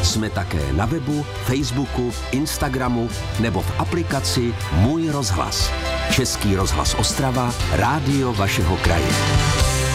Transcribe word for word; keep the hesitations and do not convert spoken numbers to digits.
Jsme také na webu, Facebooku, Instagramu nebo v aplikaci Můj rozhlas. Český rozhlas Ostrava, rádio vašeho kraje.